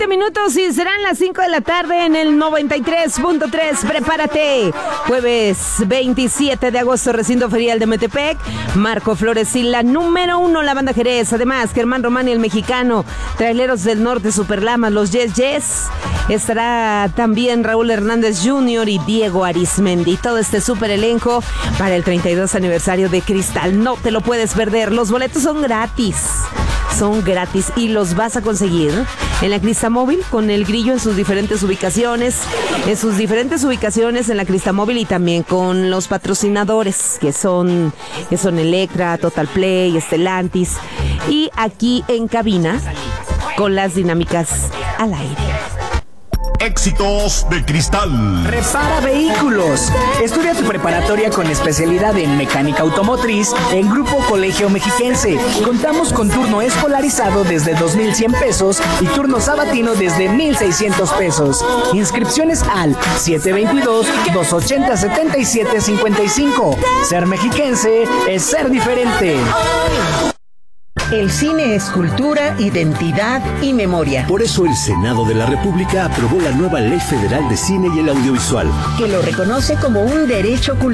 20 minutos y serán las 5 de la tarde en el 93.3. Prepárate. Jueves 27 de agosto, recinto ferial de Metepec. Marco Flores y la número 1, la banda Jerez. Además, Germán Román y el mexicano. Traileros del Norte, Superlamas, los Yes Yes. Estará también Raúl Hernández Jr. y Diego Arismendi. Todo este súper elenco para el 32 aniversario de Cristal. No te lo puedes perder. Los boletos son gratis. Son gratis y los vas a conseguir en la Cristamóvil con el grillo en sus diferentes ubicaciones. En la Cristamóvil y también con los patrocinadores que son Electra, Total Play, Estelantis. Y aquí en cabina con las dinámicas al aire. Éxitos de Cristal. Repara vehículos. Estudia tu preparatoria con especialidad en mecánica automotriz en Grupo Colegio Mexiquense. Contamos con turno escolarizado desde 2,100 pesos y turno sabatino desde 1,600 pesos. Inscripciones al 722-280-7755. Ser mexiquense es ser diferente. El cine es cultura, identidad y memoria. Por eso el Senado de la República aprobó la nueva Ley Federal de Cine y el Audiovisual, que lo reconoce como un derecho cultural.